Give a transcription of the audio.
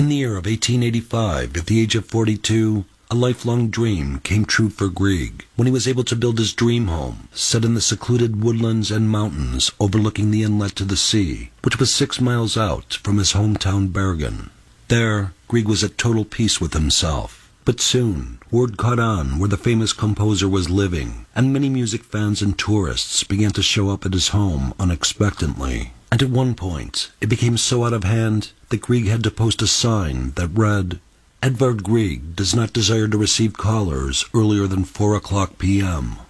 In the year of 1885, at the age of 42, a lifelong dream came true for Grieg when he was able to build his dream home, set in the secluded woodlands and mountains overlooking the inlet to the sea, which was 6 miles out from his hometown Bergen. There, Grieg was at total peace with himself. But soon, word caught on where the famous composer was living, and many music fans and tourists began to show up at his home unexpectedly. And at one point, it became so out of hand that Grieg had to post a sign that read, "Edvard Grieg does not desire to receive callers earlier than 4 o'clock p.m."